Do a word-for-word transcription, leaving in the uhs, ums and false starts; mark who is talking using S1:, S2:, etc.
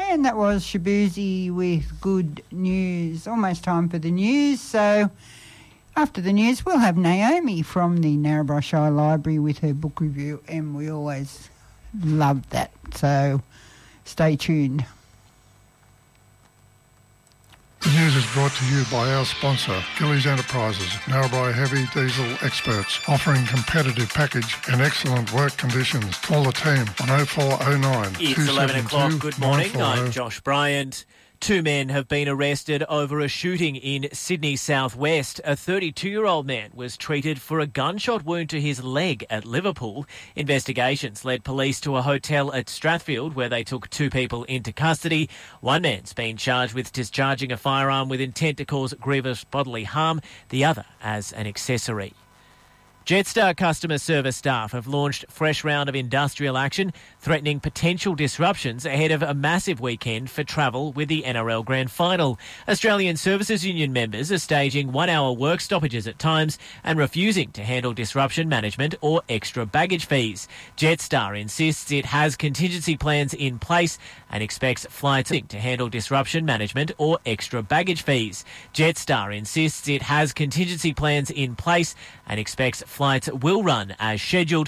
S1: And that was Shabuzi with good news. Almost time for the news. So after the news, we'll have Naomi from the Narrabri Shire Library with her book review, and we always love that. So stay tuned.
S2: The news is brought to you by our sponsor, Gillies Enterprises, Narrabri heavy diesel experts, offering competitive package and excellent work conditions. Call the team on oh four oh nine,
S3: It's
S2: two seven two,
S3: eleven o'clock. Good morning.
S2: nine four oh.
S3: I'm Josh Bryant. Two men have been arrested over a shooting in Sydney southwest. A thirty-two-year-old man was treated for a gunshot wound to his leg at Liverpool. Investigations led police to a hotel at Strathfield where they took two people into custody. One man's been charged with discharging a firearm with intent to cause grievous bodily harm, the other as an accessory. Jetstar customer service staff have launched a fresh round of industrial action, threatening potential disruptions ahead of a massive weekend for travel with the N R L Grand Final. Australian Services Union members are staging one-hour work stoppages at times and refusing to handle disruption management or extra baggage fees. Jetstar insists it has contingency plans in place and expects flights to handle disruption management or extra baggage fees. Jetstar insists it has contingency plans in place and expects flights will run as scheduled